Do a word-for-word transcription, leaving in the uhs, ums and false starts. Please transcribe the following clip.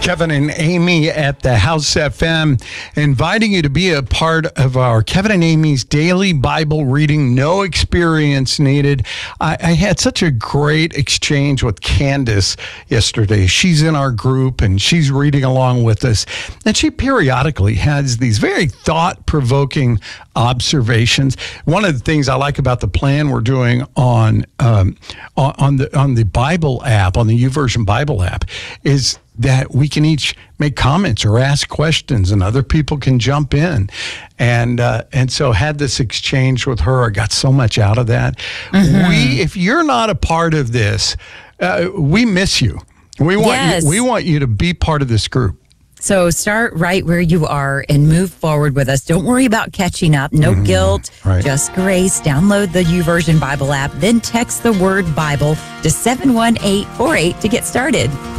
Kevin and Amy at the House F M, inviting you to be a part of our Kevin and Amy's daily Bible reading, no experience needed. I, I had such a great exchange with Candace yesterday. She's in our group and she's reading along with us. And she periodically has these very thought-provoking observations. One of the things I like about the plan we're doing on um, on, on the on the Bible app, on the YouVersion Bible app, is that we can each make comments or ask questions, and other people can jump in. And uh, and so had this exchange with her. I got so much out of that. Mm-hmm. We, if you're not a part of this, uh, we miss you. We want yes. you, we want you to be part of this group. So start right where you are and move forward with us. Don't worry about catching up. No mm, guilt, right. just grace. Download the YouVersion Bible app, then text the word Bible to seven one eight four eight to get started.